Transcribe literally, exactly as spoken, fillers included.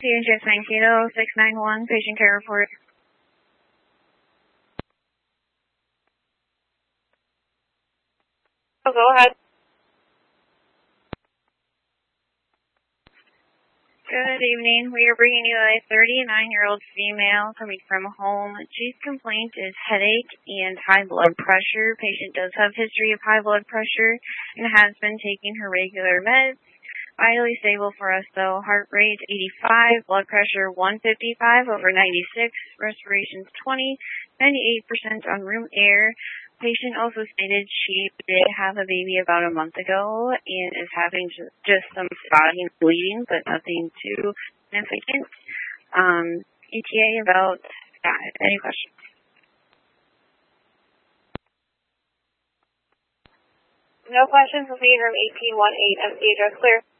P H S nineteen oh six nine one, patient care report. Oh, go ahead. Good evening. We are bringing you a thirty-nine-year-old female coming from home. She's complaint is headache and high blood pressure. Patient does have history of high blood pressure and has been taking her regular meds. Vitally stable for us though. Heart rate eighty-five, blood pressure one fifty-five over ninety-six, respirations twenty, ninety-eight percent on room air. Patient also stated she did have a baby about a month ago and is having just some spotting bleeding, but nothing too significant. Um, E T A about that. Any questions? No questions. Will be in room eighteen one eight. M C address clear.